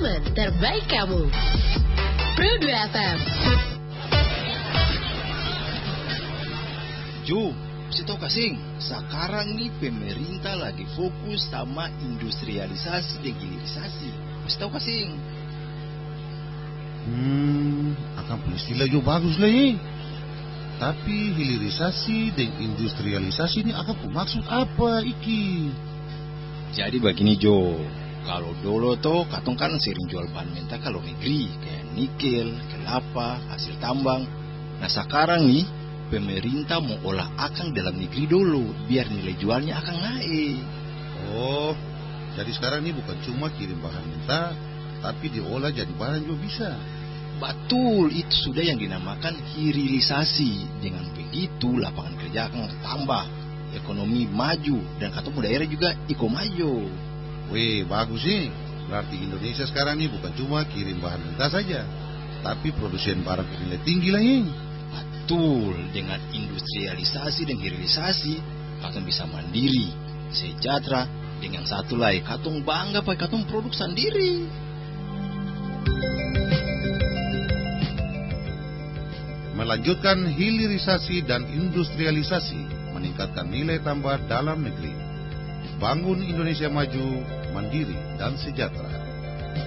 Teman terbaik kamu. Pro 2 FM. Jo, saya tahu kasing, sekarang nih pemerintah lagi fokus sama industrialisasi dan hilirisasi. Saya tahu kasing. Akan istilah jo bagus lah ya. Tapi hilirisasi dan industrialisasi ini akan maksud apa iki? Jadi begini Jo, kalau dulu tuh katong kan sering jual bahan mentah kalau negeri, kayak nikel, kelapa, hasil tambang. Nah sekarang nih pemerintah mau olah akang dalam negeri dulu, biar nilai jualnya akan naik. Oh, jadi sekarang ini bukan cuma kirim bahan mentah, tapi diolah jadi barang juga bisa. Betul, itu sudah yang dinamakan hilirisasi. Dengan begitu lapangan kerja akan tambah, ekonomi maju, dan katong daerah juga iko maju. Weh, bagus sih. Berarti Indonesia sekarang ini bukan cuma kirim bahan mentah saja, tapi produsen barang bernilai tinggi lah ya. Betul, dengan industrialisasi dan hilirisasi, katong bisa mandiri, sejahtera, dengan satu lagi, katong bangga pakai katong produk sendiri. Melanjutkan hilirisasi dan industrialisasi, meningkatkan nilai tambah dalam negeri. Bangun Indonesia maju, mandiri dan sejahtera.